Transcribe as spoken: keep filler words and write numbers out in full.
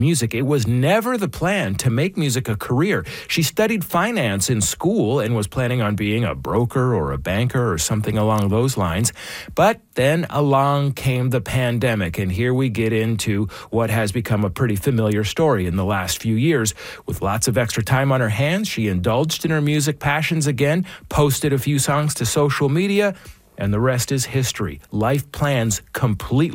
music. It was never the plan to make music a career. She studied finance in school and was planning on being a broker or a banker or something along those lines. But then along came the pandemic, and here we get into what has become a pretty familiar story in the last few years. With lots of extra time on her hands, she indulged in her music passions again, posted a few songs to social media, and the rest is history. Life plans completely